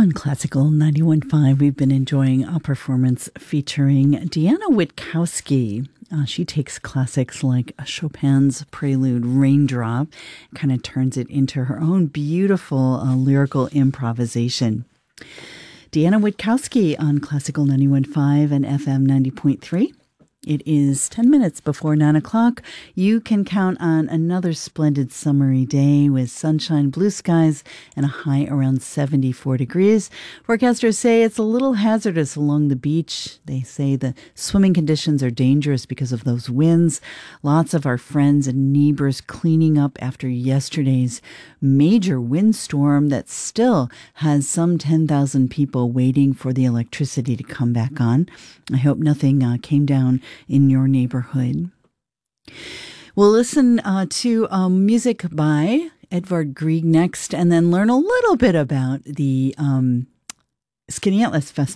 On Classical 91.5, we've been enjoying a performance featuring Deanna Witkowski. She takes classics like Chopin's Prelude Raindrop, kind of turns it into her own beautiful lyrical improvisation. Deanna Witkowski on Classical 91.5 and FM 90.3. It is 10 minutes before 9 o'clock. You can count on another splendid summery day with sunshine, blue skies, and a high around 74 degrees. Forecasters say it's a little hazardous along the beach. They say the swimming conditions are dangerous because of those winds. Lots of our friends and neighbors cleaning up after yesterday's major windstorm that still has some 10,000 people waiting for the electricity to come back on. I hope nothing came down in your neighborhood. We'll listen to music by Edvard Grieg next, and then learn a little bit about the Skinny Atlas Festival.